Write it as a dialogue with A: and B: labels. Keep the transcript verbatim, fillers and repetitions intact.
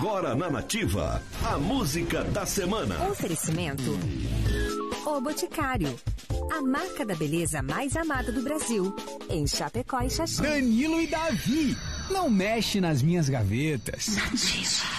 A: Agora na Nativa, a música da semana.
B: Oferecimento O Boticário, a marca da beleza mais amada do Brasil, em Chapecó e Xaxim.
C: Danilo e Davi, não mexe nas minhas gavetas.
B: Nativa.